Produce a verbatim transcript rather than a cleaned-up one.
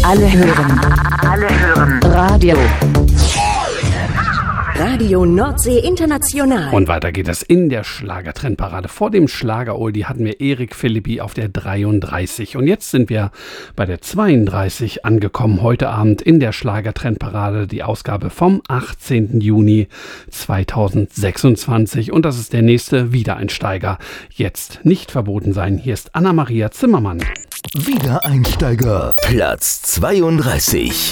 Alle hören. Alle hören. Radio. Radio Nordsee International. Und weiter geht es in der Schlagertrendparade. Vor dem Schlager-Oldie hatten wir Erik Philippi auf der dreiunddreißig. Und jetzt sind wir bei der zweiunddreißig angekommen. Heute Abend in der Schlagertrendparade die Ausgabe vom achtzehnten Juni zweitausendsechsundzwanzig. Und das ist der nächste Wiedereinsteiger. Jetzt nicht verboten sein. Hier ist Anna-Maria Zimmermann. Wiedereinsteiger, Platz zweiunddreißig.